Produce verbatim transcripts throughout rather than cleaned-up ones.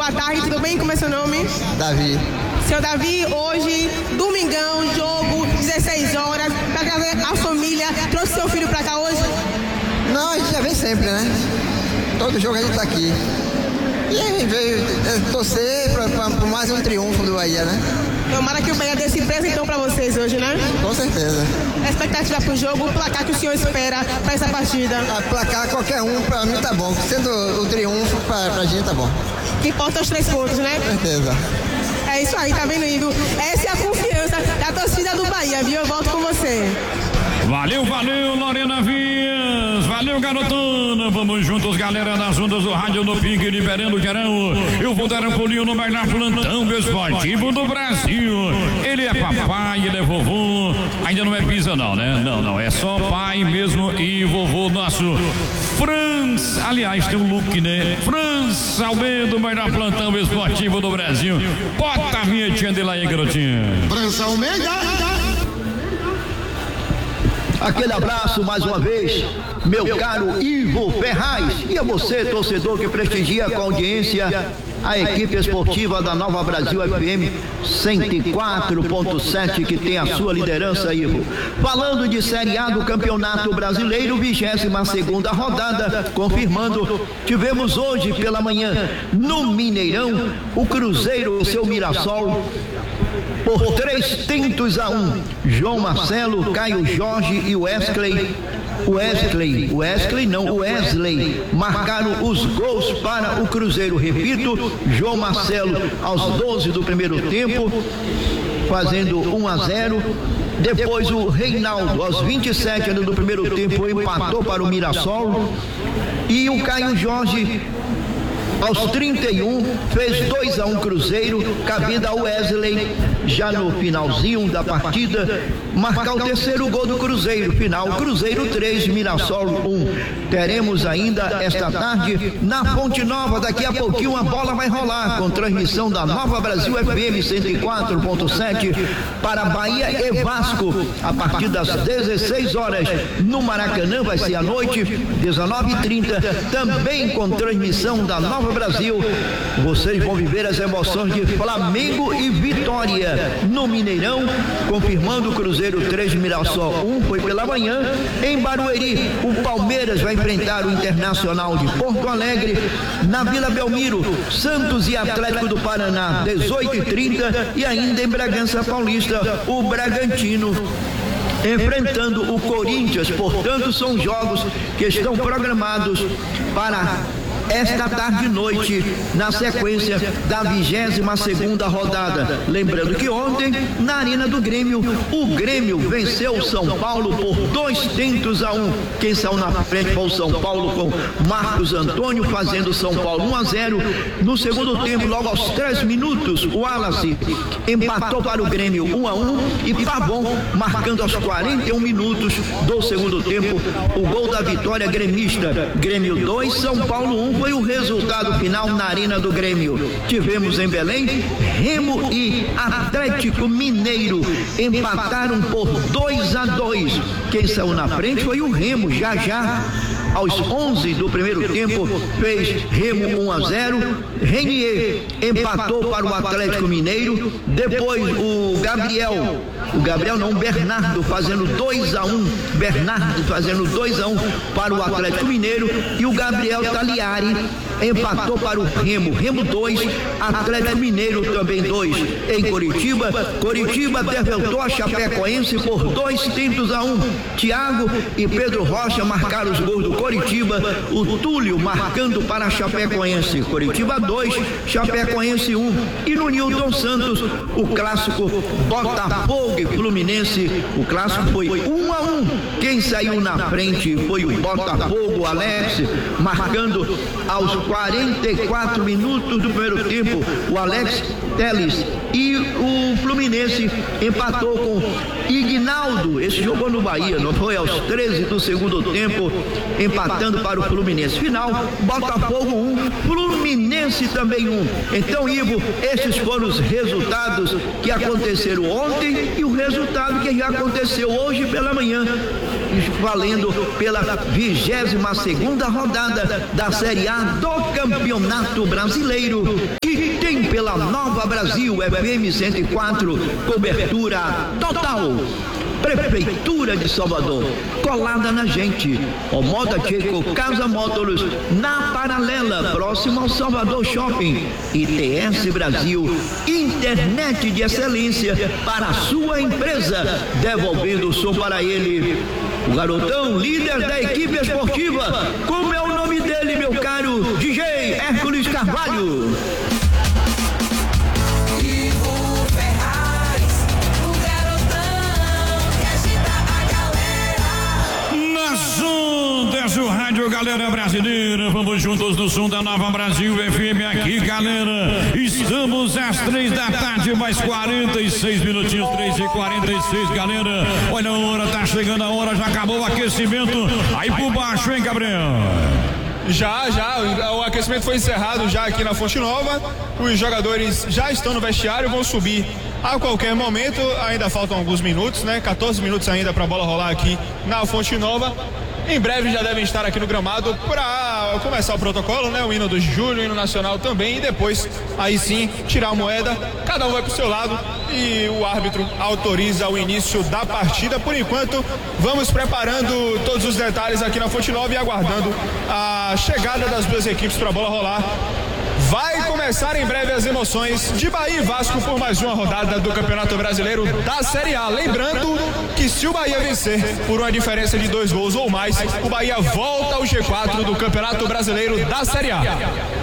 boa tarde, tudo bem? Como é seu nome? Davi. Seu Davi, hoje, domingão, jogo, dezesseis horas, pra trazer a família, trouxe seu filho pra cá hoje? Não, a gente já vem sempre, né? Todo jogo a gente tá aqui. E a gente veio é, torcer pra, pra, pra mais um triunfo do Bahia, né? Tomara que o Bahia dê surpresa então pra vocês hoje, né? Com certeza. A expectativa pro jogo, o placar que o senhor espera pra essa partida? A placar qualquer um, pra mim tá bom. Sendo o triunfo, pra, pra gente tá bom. Que importa os três pontos, né? Com certeza. É isso aí, tá vendo, Ivo? Essa é a confiança da torcida do Bahia, viu? Eu volto com você. Valeu, valeu, Lorena Vias. Valeu, garotona. Vamos juntos, galera, nas ondas do rádio no Pique, liberando o Querão. Eu vou dar um pulinho no melhor plantão esportivo do Brasil. Ele é papai, ele é vovô. Ainda não é pisa, não, né? Não, não. É só pai mesmo e vovô nosso. Franz, aliás, tem um look, né? Franz Almeida, o melhor plantão esportivo do Brasil. Bota a vinhetinha dele aí, garotinha. Franz Almeida. Aquele abraço mais uma vez, meu caro Ivo Ferraz, e a você, torcedor que prestigia com audiência a equipe esportiva da Nova Brasil F M cento e quatro ponto sete, que tem a sua liderança, Ivo. Falando de Série A do Campeonato Brasileiro, vigésima segunda rodada, confirmando, tivemos hoje pela manhã no Mineirão o Cruzeiro e seu Mirassol por três tentos a um. João Marcelo, Caio Jorge e Wesley Wesley, Wesley não, Wesley marcaram os gols para o Cruzeiro. Repito, João Marcelo aos doze do primeiro tempo, fazendo um a zero. Depois o Reinaldo aos vinte e sete do primeiro tempo empatou para o Mirassol. E o Caio Jorge aos trinta e um fez dois a um Cruzeiro, cabendo ao Wesley já no finalzinho da partida marcar o terceiro gol do Cruzeiro. Final, Cruzeiro três, Mirassol um. Teremos ainda esta tarde na Fonte Nova, daqui a pouquinho a bola vai rolar com transmissão da Nova Brasil F M cento e quatro ponto sete para Bahia e Vasco a partir das dezesseis horas no Maracanã. Vai ser à noite, dezenove e trinta, também com transmissão da Nova Brasil. Vocês vão viver as emoções de Flamengo e Vitória no Mineirão, confirmando o Cruzeiro três, Mirassol um. Foi pela manhã. Em Barueri, o Palmeiras vai enfrentar o Internacional de Porto Alegre. Na Vila Belmiro, Santos e Atlético do Paraná, dezoito e trinta. E ainda em Bragança Paulista, o Bragantino enfrentando o Corinthians. Portanto, são jogos que estão programados para esta tarde e noite, na sequência da vigésima segunda rodada. Lembrando que ontem, na Arena do Grêmio, o Grêmio venceu o São Paulo por dois tentos a um. Quem saiu na frente foi o São Paulo, com Marcos Antônio fazendo São Paulo um a zero. No segundo tempo, logo aos três minutos, o Wallace empatou para o Grêmio um a um e Pavon marcando aos quarenta e um minutos do segundo tempo o gol da vitória gremista. Grêmio dois, São Paulo um. Foi o resultado final na Arena do Grêmio. Tivemos em Belém, Remo e Atlético Mineiro empataram por dois a dois. Quem saiu na frente foi o Remo. Já já, aos onze do primeiro tempo, fez Remo um a zero. Renier empatou para o Atlético Mineiro. Depois o Gabriel, o Gabriel não, o Bernardo fazendo dois a um. Bernardo fazendo dois a um para o Atlético Mineiro. E o Gabriel Taliari empatou para o Remo. Remo dois, Atlético Mineiro também dois. Em Coritiba, Coritiba derrotou a Chapecoense por dois tentos a um. Thiago e Pedro Rocha marcaram os gols do Coritiba. O Túlio marcando para a Chapecoense. Coritiba dois, Chapecoense um. E no Newton Santos, o clássico Botafogo e Fluminense. O clássico foi um a um. Quem saiu na frente foi o Botafogo, Alex, marcando aos quarenta e quatro minutos do primeiro tempo, o Alex Teles. E o Fluminense empatou com Ignaldo. Esse jogou no Bahia, não foi? Aos treze do segundo tempo, empatando para o Fluminense. Final, Botafogo um, Fluminense também um. Então, Ivo, esses foram os resultados que aconteceram ontem e o resultado que já aconteceu hoje pela manhã, valendo pela vigésima segunda rodada da Série A do Campeonato Brasileiro. pela Nova Brasil F M cento e quatro, cobertura total. Prefeitura de Salvador, colada na gente. O Moda Checo Casa Módulos, na Paralela, próximo ao Salvador Shopping. I T S Brasil, internet de excelência para a sua empresa. Devolvendo o som para ele, o garotão líder da equipe esportiva. Como é o nome dele, meu caro D J Hércules Carvalho? Desce o rádio, galera brasileira. Vamos juntos no som da Nova Brasil F M aqui, galera. Estamos às três da tarde, mais quarenta e seis minutinhos, três e quarenta e seis, galera. Olha a hora, tá chegando a hora, já acabou o aquecimento. Aí por baixo, hein, Gabriel? Já, já, o aquecimento foi encerrado já aqui na Fonte Nova. Os jogadores já estão no vestiário, vão subir a qualquer momento. Ainda faltam alguns minutos, né? quatorze minutos ainda para a bola rolar aqui na Fonte Nova. Em breve já devem estar aqui no gramado para começar o protocolo, né? O hino do Júlio, o hino nacional também. E depois, aí sim, tirar a moeda. Cada um vai para o seu lado e o árbitro autoriza o início da partida. Por enquanto, vamos preparando todos os detalhes aqui na Fonte Nova e aguardando a chegada das duas equipes para a bola rolar. Vai começar em breve as emoções de Bahia e Vasco por mais uma rodada do Campeonato Brasileiro da Série A. Lembrando que se o Bahia vencer por uma diferença de dois gols ou mais, o Bahia volta ao G quatro do Campeonato Brasileiro da Série A.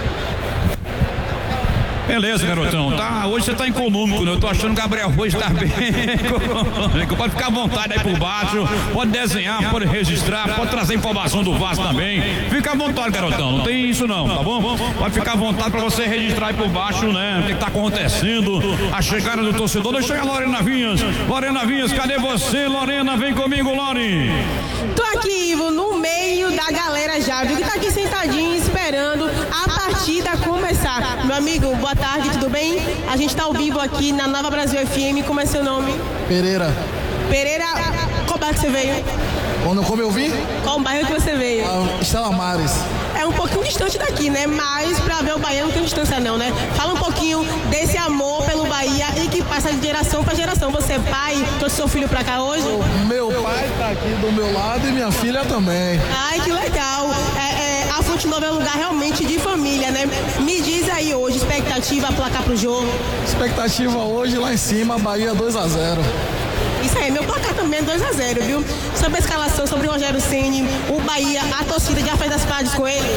Beleza, garotão. Tá, hoje você tá econômico, né? Eu tô achando que o Gabriel hoje tá bem econômico. Pode ficar à vontade aí por baixo, pode desenhar, pode registrar, pode trazer informação do Vasco também. Fica à vontade, garotão. Não tem isso não, tá bom? Pode ficar à vontade pra você registrar aí por baixo, né? O que tá acontecendo, a chegada do torcedor. Deixa eu ir a Lorena Vinhas. Lorena Vinhas, cadê você, Lorena? Vem comigo, Lore. Tô aqui, Ivo, no meio da galera já, viu? Que tá aqui sentadinho esperando a partida começar. Meu amigo, boa tarde, tudo bem? A gente tá ao vivo aqui na Nova Brasil F M. Como é seu nome? Pereira. Pereira, qual bairro que você veio? Quando, como eu vim? Qual bairro que você veio? Ah, Estela Maris. É um pouquinho distante daqui, né? Mas pra ver o Bahia não tem distância não, né? Fala um pouquinho desse amor pelo Bahia e que passa de geração pra geração. Você é pai, trouxe seu filho pra cá hoje? O meu pai tá aqui do meu lado e minha filha também. Ai, que legal. É, é, a Fonte Nova é um lugar realmente de família, né? Me diz aí hoje, expectativa, placar pro jogo? Expectativa hoje lá em cima, Bahia dois a zero. Isso aí, meu placar também é dois a zero, viu? Sobre a escalação, sobre o Rogério Ceni, o Bahia, a torcida já fez as pazes com ele?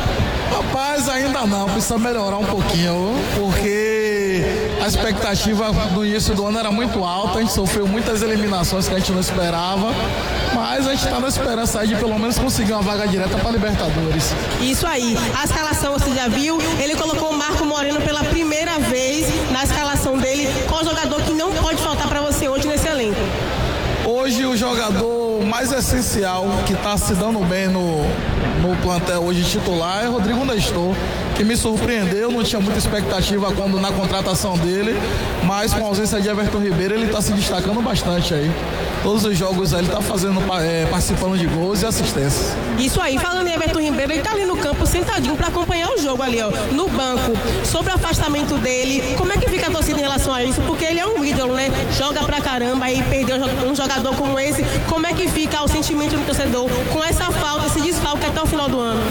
Rapaz, ainda não, precisa melhorar um pouquinho, porque a expectativa no início do ano era muito alta, a gente sofreu muitas eliminações que a gente não esperava, mas a gente está na esperança aí de pelo menos conseguir uma vaga direta para Libertadores. Isso aí, a escalação você já viu, ele colocou o Marco Moreno pela primeira vez na escalação dele, qual jogador que não pode faltar para você hoje nesse elenco? Hoje o jogador mais essencial que está se dando bem no, no plantel hoje titular é Rodrigo Nestor, que me surpreendeu, não tinha muita expectativa quando na contratação dele, mas com a ausência de Everton Ribeiro ele está se destacando bastante aí. Todos os jogos aí ele está fazendo, é, participando de gols e assistências. Isso aí, falando em Everton Ribeiro, ele está ali no campo sentadinho para acompanhar o jogo ali, ó, no banco. Sobre o afastamento dele, como é que fica a torcida em relação a isso? Porque ele é um ídolo, né? Joga pra caramba e perdeu um jogador como esse. Como é que fica o sentimento do torcedor com essa falta, esse desfalque até o final do ano?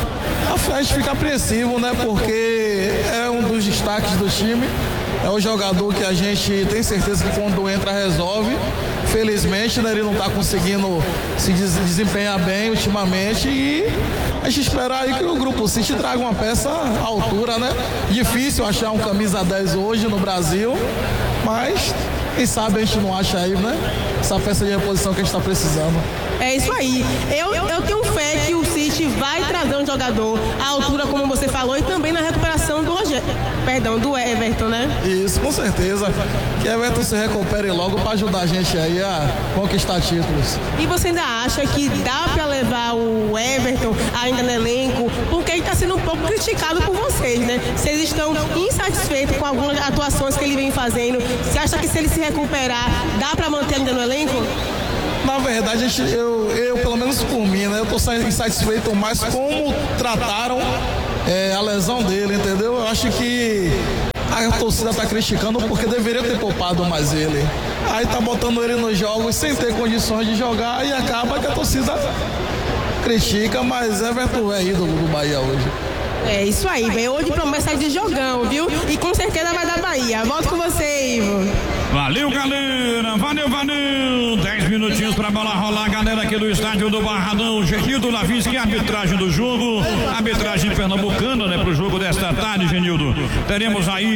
A gente fica apreensivo, né? Porque é um dos destaques do time. É o jogador que a gente tem certeza que quando entra resolve. Felizmente, né, ele não está conseguindo se desempenhar bem ultimamente e a gente espera aí que o Grupo City traga uma peça à altura, né? Difícil achar um camisa dez hoje no Brasil, mas quem sabe a gente não acha aí, né? Essa peça de reposição que a gente está precisando. É isso aí. Eu, eu tenho fé que o City vai trazer um jogador à altura, como você falou, e também na recuperação do Rogério, perdão, do Everton, né? Isso, com certeza. Que Everton se recupere logo para ajudar a gente aí a conquistar títulos. E você ainda acha que dá para levar o Everton ainda no elenco? Porque ele está sendo um pouco criticado por vocês, né? Vocês estão insatisfeitos com algumas atuações que ele vem fazendo. Você acha que se ele se recuperar, dá para manter ainda no elenco? Na verdade, a gente, eu, eu, pelo menos por mim, né? Eu tô insatisfeito mais como trataram é, a lesão dele, entendeu? Eu acho que a, a torcida tá criticando porque deveria ter poupado mais ele. Aí tá botando ele nos jogos sem ter condições de jogar e acaba que a torcida critica, mas Everton é ídolo do Bahia hoje. É isso aí, velho. Hoje promessa de jogão, viu? E com certeza vai dar Bahia. Volto com você, Ivo. Valeu, galera. Valeu, valeu. Dez minutinhos pra bola rolar, galera, aqui do estádio do Barradão. Genildo Lavinsky, arbitragem do jogo. Arbitragem pernambucana, né, pro jogo desta tarde, Genildo. Teremos aí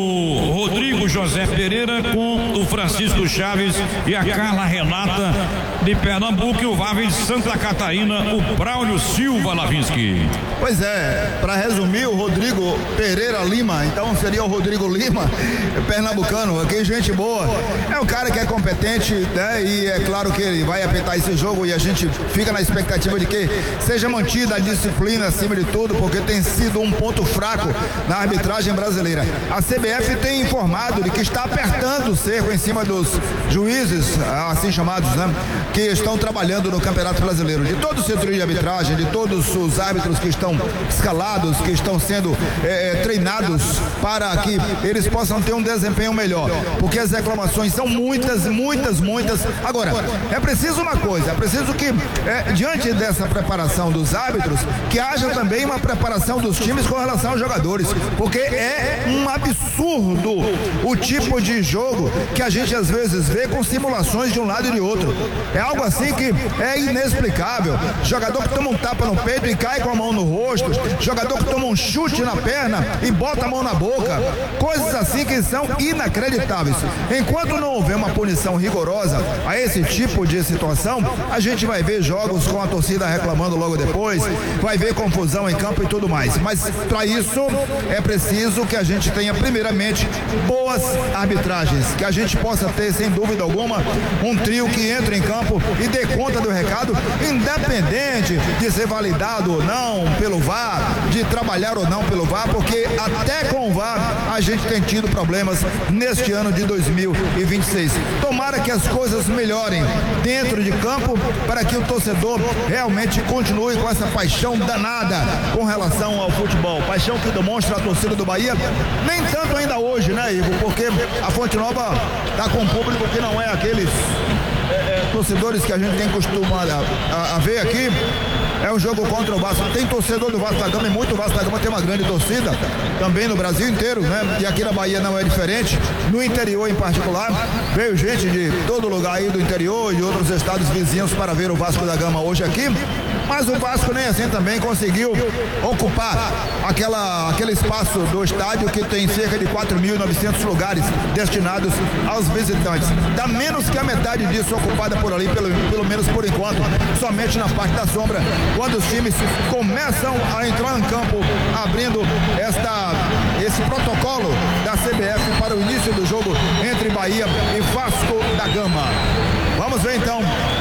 o Rodrigo José Pereira com o Francisco Chaves e a Carla Renata de Pernambuco e o V A V de Santa Catarina, o Braulio Silva Lavinsky. Pois é, para resumir, o Rodrigo Pereira Lima, então seria o Rodrigo Lima, pernambucano, aqui gente boa, é um cara que é competente, né, e é claro que ele vai apitar esse jogo e a gente fica na expectativa de que seja mantida a disciplina acima de tudo, porque tem sido um ponto fraco na arbitragem brasileira. A C B F tem informado de que está apertando o cerco em cima dos juízes, assim chamados, né, que estão trabalhando no Campeonato Brasileiro, de todo o setor de arbitragem, de todos os árbitros que estão escalados, que estão sendo é, é, treinados para que eles possam ter um desempenho melhor, porque as reclamações são muitas, muitas, muitas. Agora, é preciso uma coisa, é preciso que é, diante dessa preparação dos árbitros, que haja também uma preparação dos times com relação aos jogadores, porque é um absurdo o tipo de jogo que a gente às vezes vê com simulações de um lado e de outro. É algo assim que é inexplicável. Jogador que toma um tapa no peito e cai com a mão no rosto, jogador que toma um chute na perna e bota a mão na boca, coisas assim que são inacreditáveis. Enquanto não houver uma punição rigorosa a esse tipo de situação, a gente vai ver jogos com a torcida reclamando logo depois, vai ver confusão em campo e tudo mais. Mas para isso é preciso que a gente tenha primeiramente boas arbitragens, que a gente possa ter, sem dúvida alguma, um trio que entre em campo e dê conta do recado, independente de ser validado ou não pelo V A R, de trabalhar ou não pelo V A R, porque até com o V A R a gente tem tido problemas neste ano de dois mil e vinte e seis. Tomara que as coisas melhorem dentro de campo para que o torcedor realmente continue com essa paixão danada com relação ao futebol, paixão que demonstra a torcida do Bahia, nem tanto ainda hoje, né, Igor, porque a Fonte Nova está com um público que não é aqueles é, é, torcedores que a gente tem costumado a, a, a ver aqui. É um jogo contra o Vasco. Tem torcedor do Vasco da Gama e muito Vasco da Gama tem uma grande torcida também no Brasil inteiro, né? E aqui na Bahia não é diferente. No interior em particular, veio gente de todo lugar aí do interior e de outros estados vizinhos para ver o Vasco da Gama hoje aqui. Mas o Vasco nem assim também conseguiu ocupar aquela, aquele espaço do estádio que tem cerca de quatro mil e novecentos lugares destinados aos visitantes. Dá menos que a metade disso ocupada por ali, pelo, pelo menos por enquanto, somente na parte da sombra, quando os times começam a entrar em campo, abrindo esta, esse protocolo da C B F para o início do jogo entre Bahia e Vasco da Gama. Vamos ver então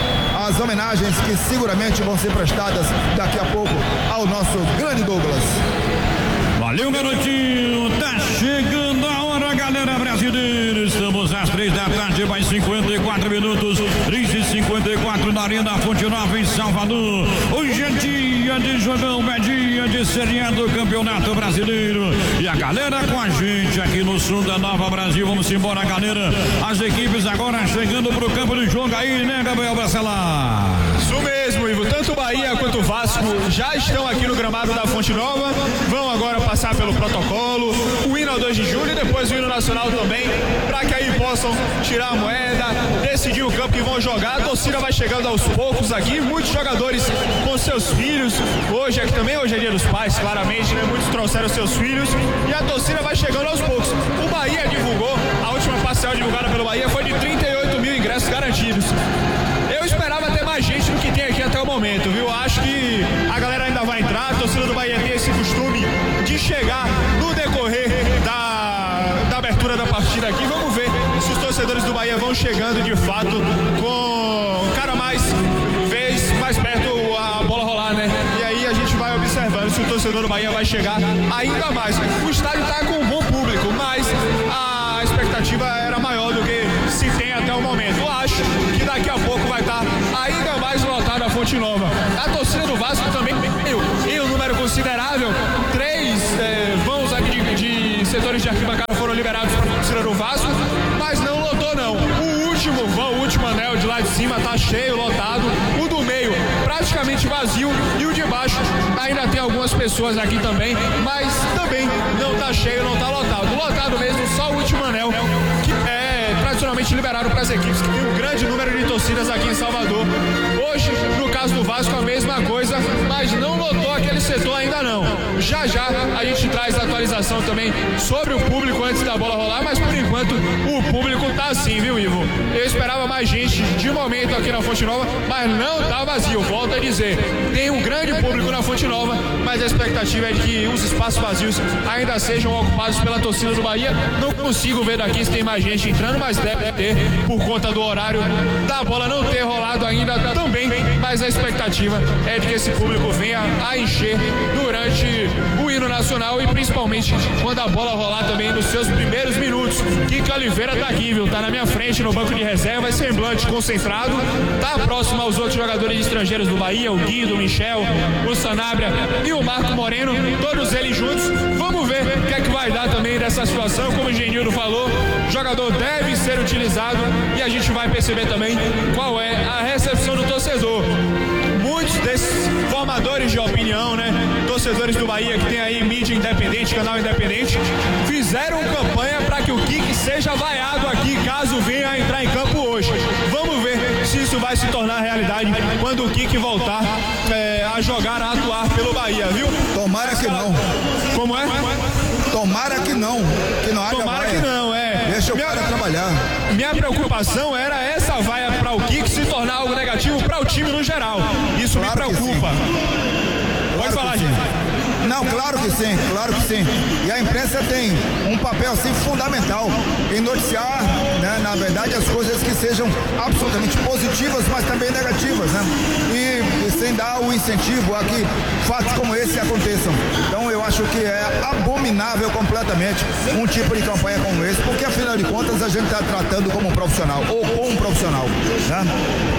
as homenagens que seguramente vão ser prestadas daqui a pouco ao nosso grande Douglas. Valeu, garotinho, tá chegando a hora, galera brasileira. Estamos às três da tarde, mais cinquenta e quatro minutos, três e cinquenta e quatro na Arena Fonte Nova em Salvador. Hoje é dia de jogão, é dia de Série A do Campeonato Brasileiro. E a galera com a gente aqui no sul da Nova Brasil. Vamos embora, galera. As equipes agora chegando pro campo de jogo aí, né, Gabriel Bacelar? Isso mesmo, Ivo. Tanto o Bahia quanto o Vasco já estão aqui no gramado da Fonte Nova. Vão agora passar pelo protocolo, o hino ao dois de julho e depois o hino nacional também, para que aí possam tirar a moeda, decidir o campo que vão jogar. A torcida vai chegando aos poucos aqui, muitos jogadores com seus filhos. Hoje aqui também, hoje é dia dos pais, claramente, né? Muitos trouxeram seus filhos e a torcida vai chegando aos poucos. O Bahia divulgou, a última parcial divulgada pelo Bahia foi de trinta e oito mil ingressos garantidos. Eu esperava ter mais gente do que tem aqui até o momento, viu? Acho que a galera ainda vai entrar, a torcida do Bahia tem esse costume de chegar no decorrer da, da abertura da partida aqui. Vamos ver se os torcedores do Bahia vão chegando de fato com cara mais vez mais perto a bola rolar, né? E aí a gente vai observando se o torcedor do Bahia vai chegar ainda mais. O estádio está com um bom público, mas a expectativa era maior do que se tem até o momento. Eu acho que daqui a pouco vai estar ainda mais lotado a Fonte Nova. A torcida do Vasco também, eu, em um número considerável, três é, vãos aqui de, de setores de arquibancada foram liberados para a torcida do Vasco, mas não lotou não. O último vão, o último anel de lá de cima tá cheio, lotado. O do meio praticamente vazio e o de baixo ainda tem algumas pessoas aqui também, mas também não tá cheio, não tá lotado. Lotado mesmo, só o último anel, que é tradicionalmente liberado para as equipes que tem um grande número de torcidas aqui em Salvador. Hoje, no caso do Vasco, a mesma coisa, mas não lotou aquele setor ainda não. Já já a gente traz a atualização também sobre o público antes da bola rolar, mas por enquanto o público tá assim, viu, Ivo? Eu esperava mais gente de momento aqui na Fonte Nova, mas não tá vazio, volto a dizer. Tem um grande público na Fonte Nova, mas a expectativa é de que os espaços vazios ainda sejam ocupados pela torcida do Bahia. Não consigo ver daqui se tem mais gente entrando, mas deve ter por conta do horário da bola não ter rolado ainda também, mas a expectativa é de que esse público venha a encher durante o hino nacional e principalmente quando a bola rolar também nos seus primeiros minutos. Kiko Oliveira tá aqui, viu? Tá na minha frente no banco de reserva, semblante concentrado, tá próximo aos outros jogadores estrangeiros do Bahia, o Guido, o Michel, o Sanabria e o Marco Moreno, todos eles juntos. Vamos ver o que é que vai dar também dessa situação, como o Genildo falou, o jogador deve ser utilizado e a gente vai perceber também qual é a recepção do torcedor. Muitos desses formadores de opinião, né, torcedores do Bahia que tem aí mídia independente, canal independente, fizeram campanha para que o Kiki seja vaiado aqui caso venha a entrar em campo hoje. Vamos ver se isso vai se tornar realidade quando o Kiki voltar é, a jogar, a atuar pelo Bahia, viu? Tomara que não. Como é? Tomara que não. Que não haja Tomara vaia. que não, é. Deixa o minha, cara trabalhar. Minha preocupação era essa vaia para o Kiki se tornar algo negativo para o time no geral. Isso claro me preocupa. Pode claro falar, gente. Não, claro que sim, claro que sim. E a imprensa tem um papel assim fundamental em noticiar, né, na verdade, as coisas que sejam absolutamente positivas, mas também negativas, né? E, e sem dar o incentivo a que fatos como esse aconteçam. Então eu acho que é abominável completamente um tipo de campanha como esse, porque afinal de contas a gente está tratando como um profissional, ou com um profissional, né?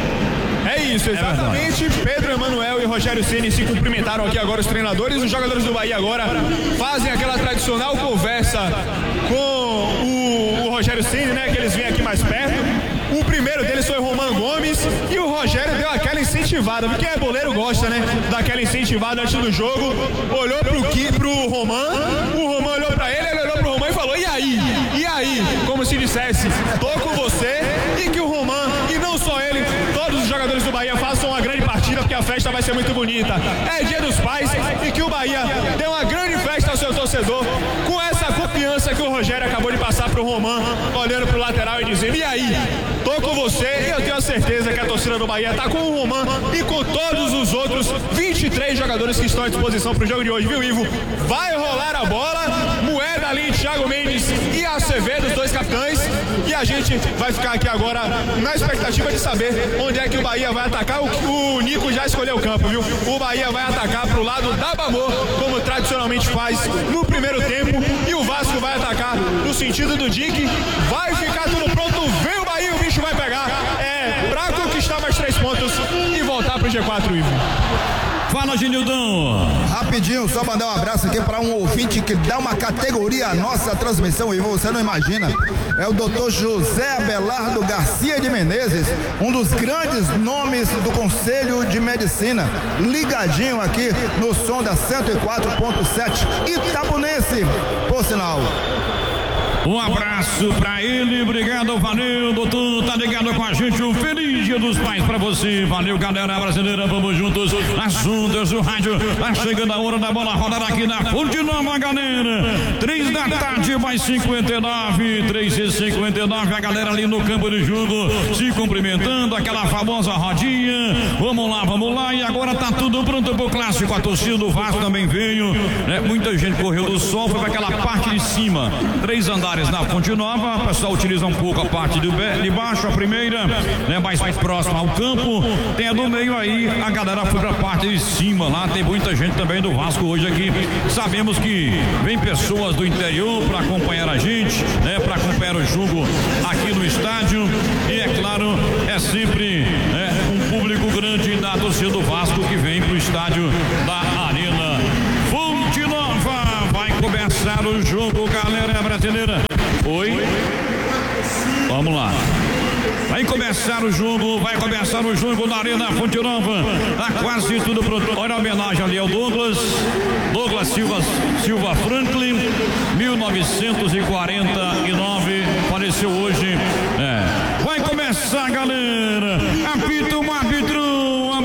É isso, exatamente. É Pedro Emanuel e Rogério Ceni se cumprimentaram aqui agora, os treinadores. Os jogadores do Bahia agora fazem aquela tradicional conversa com o, o Rogério Ceni, né? Que eles vêm aqui mais perto. O primeiro deles foi o Roman Gomes e o Rogério deu aquela incentivada. Quem é boleiro gosta, né? Daquela incentivada antes do jogo. Olhou pro, Ki, pro Roman, o Roman olhou pra ele, ele olhou pro Roman e falou: e aí? E aí? Como se dissesse: tô com você. E que o Roman, e não só ele, todos os jogadores do Bahia façam uma grande partida, porque a festa vai ser muito bonita. É Dia dos Pais e que o Bahia dê uma grande festa ao seu torcedor, com essa confiança que o Rogério acabou de passar pro Roman, olhando pro lateral e dizendo: e aí? Tô com você, e eu tenho a certeza que a torcida do Bahia tá com o Roman e com todos os outros vinte e três jogadores que estão à disposição pro jogo de hoje, viu, Ivo? Vai rolar a bola, Moeda ali, Thiago Mendes e Acevedo, os dois capitães, e a gente vai ficar aqui agora na expectativa de saber onde é que o Bahia vai atacar. O, o Nico já escolheu o campo, viu? O Bahia vai atacar pro lado da Bamor, como tradicionalmente faz no primeiro tempo, e o Vasco vai atacar no sentido do Dick. Vai ficar tudo pronto, vem o Bahia, o bicho vai pegar, é pra conquistar mais três pontos e voltar pro G quatro, Ivo. Fala, Genildão. Rapidinho, só mandar um abraço aqui para um ouvinte que dá uma categoria à nossa transmissão, e você não imagina. É o doutor José Abelardo Garcia de Menezes, um dos grandes nomes do Conselho de Medicina, ligadinho aqui no som da cento e quatro ponto sete Itabunense, por sinal. Um abraço pra ele, obrigado, valeu, doutor, tá ligado com a gente, um feliz Dia dos Pais pra você, valeu, galera brasileira, vamos juntos, as ondas do rádio, tá chegando a hora da bola rodar aqui na Fonte Nova, galera, três da tarde, mais cinquenta e nove, três e cinquenta e nove, a galera ali no campo de jogo, se cumprimentando, aquela famosa rodinha, vamos lá, vamos lá, e agora tá tudo pronto pro clássico, a torcida do Vasco também veio, né? Muita gente correu do sol, foi pra aquela parte de cima, três andares na Fonte Nova, o pessoal utiliza um pouco a parte de, de baixo, a primeira, né, mais, mais próxima ao campo, tem a do meio aí, a galera foi pra parte de cima, lá tem muita gente também do Vasco hoje aqui, sabemos que vem pessoas do interior para acompanhar a gente, né, para acompanhar o jogo aqui no estádio, e é claro, é sempre, né, um público grande da torcida do Vasco que vem pro estádio da Arena Fonte Nova. Vai começar o jogo, galera. Oi. Vamos lá. Vai começar o jogo, vai começar o jogo na Arena Fonte Nova. Tá quase tudo pronto. Olha a homenagem ali ao Douglas. Douglas Silva, Silva Franklin, mil novecentos e quarenta e nove.